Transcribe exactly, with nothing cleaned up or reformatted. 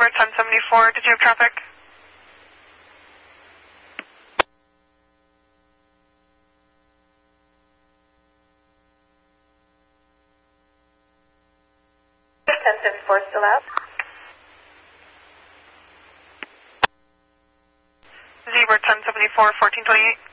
Zebra ten seventy-four, did you have traffic? ten seventy-four still out. Zebra ten seventy-four, fourteen twenty-eight.